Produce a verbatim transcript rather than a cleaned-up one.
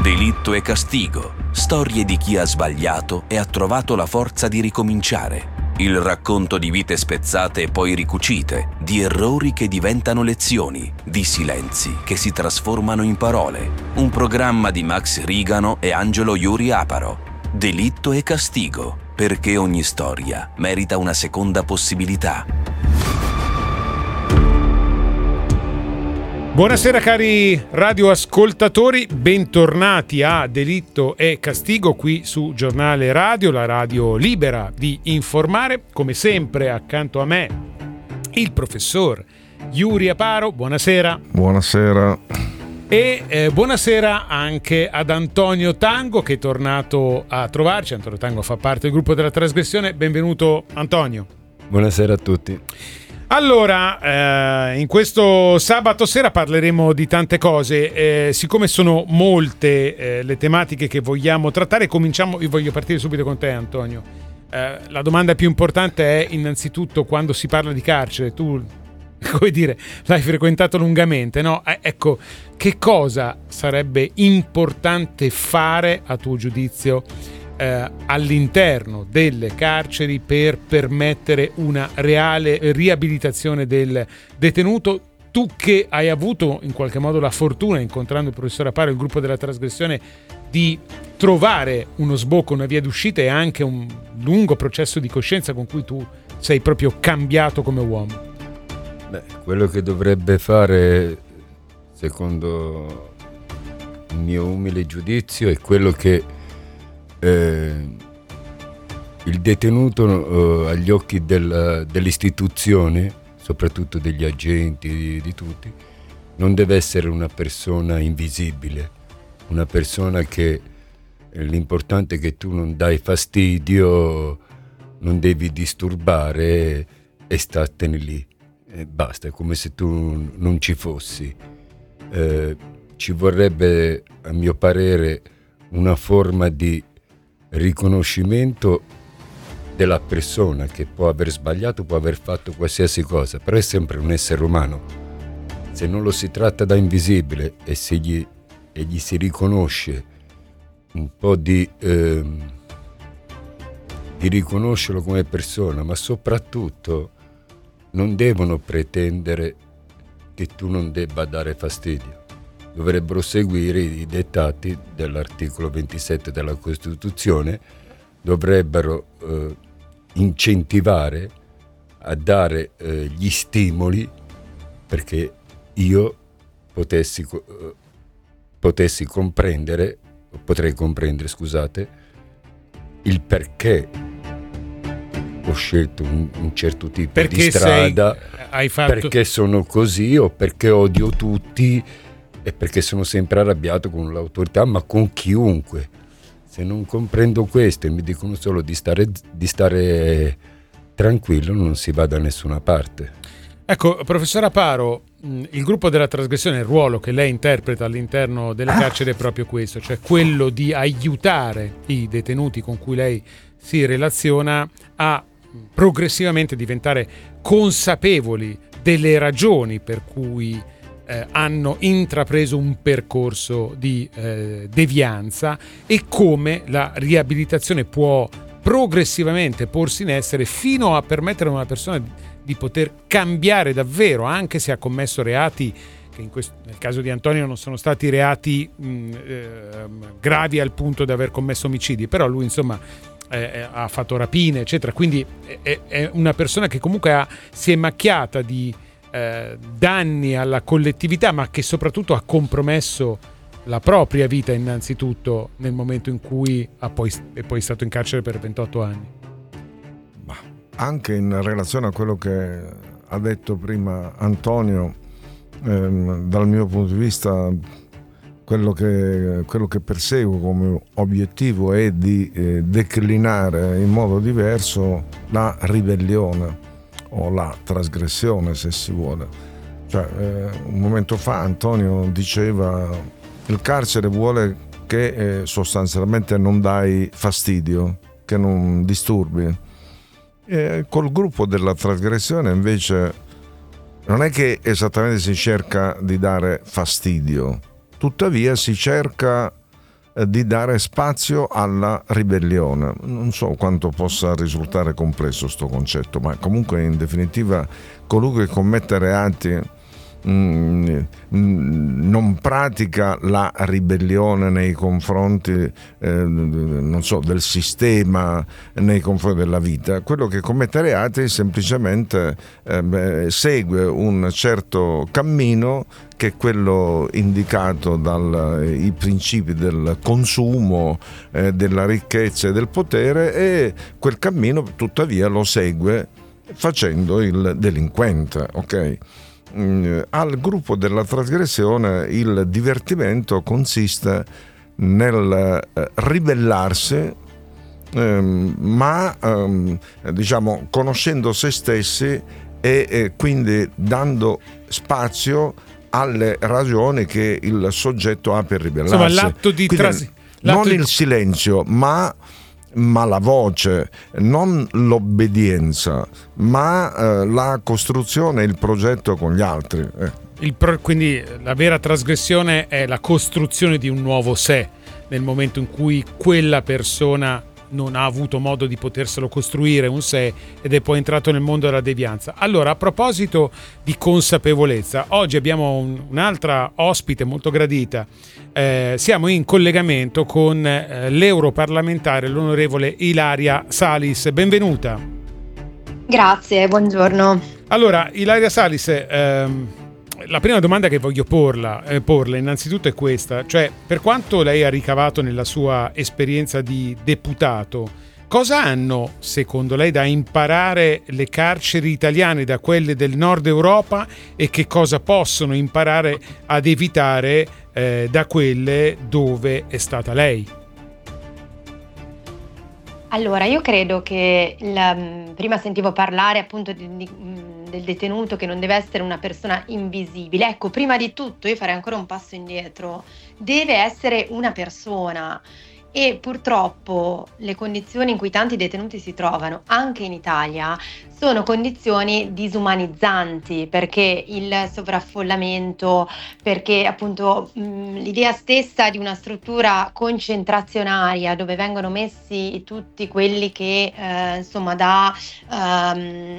Delitto e castigo. Storie di chi ha sbagliato e ha trovato la forza di ricominciare. Il racconto di vite spezzate e poi ricucite, di errori che diventano lezioni, di silenzi che si trasformano in parole. Un programma di Max Rigano e Angelo Iuri Aparo. Delitto e castigo, perché ogni storia merita una seconda possibilità. Buonasera cari radioascoltatori, bentornati a Delitto e Castigo qui su Giornale Radio, la radio libera di informare. Come sempre accanto a me il professor Iuri Aparo, buonasera. Buonasera. E eh, buonasera anche ad Antonio Tango che è tornato a trovarci. Antonio Tango fa parte del gruppo della trasgressione. Benvenuto Antonio. Buonasera a tutti. Allora, eh, in questo sabato sera parleremo di tante cose, eh, siccome sono molte eh, le tematiche che vogliamo trattare, cominciamo, io voglio partire subito con te Antonio. Eh, la domanda più importante è innanzitutto quando si parla di carcere, tu, come dire, l'hai frequentato lungamente, no? Eh, ecco, che cosa sarebbe importante fare a tuo giudizio Eh, all'interno delle carceri per permettere una reale riabilitazione del detenuto? Tu che hai avuto in qualche modo la fortuna, incontrando il professor Aparo, il gruppo della trasgressione, di trovare uno sbocco, una via d'uscita e anche un lungo processo di coscienza con cui tu sei proprio cambiato come uomo. Beh, quello che dovrebbe fare, secondo il mio umile giudizio, è quello che Eh, il detenuto eh, agli occhi del, dell'istituzione, soprattutto degli agenti, di, di tutti, non deve essere una persona invisibile, una persona che eh, l'importante è che tu non dai fastidio, non devi disturbare e statene lì, e basta, è come se tu non ci fossi. Eh, ci vorrebbe, a mio parere, una forma di riconoscimento della persona che può aver sbagliato, può aver fatto qualsiasi cosa, però è sempre un essere umano. Se non lo si tratta da invisibile e se gli, e gli si riconosce un po' di, eh, di riconoscerlo come persona, ma soprattutto non devono pretendere che tu non debba dare fastidio. Dovrebbero seguire i dettati dell'articolo ventisette della Costituzione, dovrebbero eh, incentivare a dare eh, gli stimoli perché io potessi, eh, potessi comprendere, potrei comprendere, scusate, il perché ho scelto un, un certo tipo perché di strada, sei, hai fatto... perché sono così o perché odio tutti, e perché sono sempre arrabbiato con l'autorità, ma con chiunque. Se non comprendo questo e mi dicono solo di stare, di stare tranquillo, non si va da nessuna parte. Ecco, professor Aparo, il gruppo della trasgressione, il ruolo che lei interpreta all'interno delle carceri è proprio questo, cioè quello di aiutare i detenuti con cui lei si relaziona a progressivamente diventare consapevoli delle ragioni per cui Eh, hanno intrapreso un percorso di eh, devianza e come la riabilitazione può progressivamente porsi in essere fino a permettere a una persona di, di poter cambiare davvero, anche se ha commesso reati che in questo, nel caso di Antonio non sono stati reati mh, eh, gravi al punto di aver commesso omicidi, però lui insomma eh, ha fatto rapine eccetera, quindi è, è una persona che comunque ha, si è macchiata di Eh, danni alla collettività, ma che soprattutto ha compromesso la propria vita innanzitutto nel momento in cui ha poi, è poi stato in carcere per ventotto anni. Ma anche in relazione a quello che ha detto prima Antonio, ehm, dal mio punto di vista quello che, quello che perseguo come obiettivo è di eh, declinare in modo diverso la ribellione o la trasgressione, se si vuole. Cioè, eh, un momento fa Antonio diceva il carcere vuole che eh, sostanzialmente non dai fastidio, che non disturbi. E col gruppo della trasgressione invece non è che esattamente si cerca di dare fastidio, tuttavia si cerca eh, di dare spazio alla ribellione. Non so quanto possa risultare complesso sto concetto, ma comunque in definitiva colui che commette reati Mm, non pratica la ribellione nei confronti eh, non so, del sistema, nei confronti della vita. Quello che commette reati semplicemente eh, beh, segue un certo cammino, che è quello indicato dai principi del consumo, eh, della ricchezza e del potere, e quel cammino tuttavia lo segue facendo il delinquente, ok? Al gruppo della trasgressione il divertimento consiste nel eh, ribellarsi, ehm, ma ehm, diciamo conoscendo se stessi e, e quindi dando spazio alle ragioni che il soggetto ha per ribellarsi. Insomma, l'atto di trasi- non l'atto il di... silenzio, ma ma la voce, non l'obbedienza, ma eh, la costruzione e il progetto con gli altri. Eh. Il pro- quindi la vera trasgressione è la costruzione di un nuovo sé, nel momento in cui quella persona non ha avuto modo di poterselo costruire un sé ed è poi entrato nel mondo della devianza. Allora, a proposito di consapevolezza, oggi abbiamo un, un'altra ospite molto gradita. Eh, siamo in collegamento con eh, l'europarlamentare, l'onorevole Ilaria Salis. Benvenuta. Grazie, buongiorno. Allora, Ilaria Salis, ehm, la prima domanda che voglio porla, eh, porle innanzitutto è questa, cioè per quanto lei ha ricavato nella sua esperienza di deputato, cosa hanno secondo lei da imparare le carceri italiane da quelle del nord Europa e che cosa possono imparare ad evitare eh, da quelle dove è stata lei? Allora, io credo che la, prima sentivo parlare appunto di, di, del detenuto che non deve essere una persona invisibile. Ecco, prima di tutto io farei ancora un passo indietro. Deve essere una persona. E purtroppo le condizioni in cui tanti detenuti si trovano, anche in Italia, sono condizioni disumanizzanti, perché il sovraffollamento, perché appunto mh, l'idea stessa di una struttura concentrazionaria dove vengono messi tutti quelli che eh, insomma da, um,